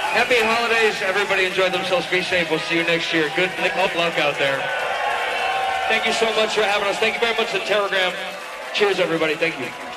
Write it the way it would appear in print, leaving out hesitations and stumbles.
Happy holidays. Everybody enjoy themselves. Be safe. We'll see you next year. Good luck out there. Thank you so much for having us. Thank you very much to Terragram. Cheers, everybody. Thank you.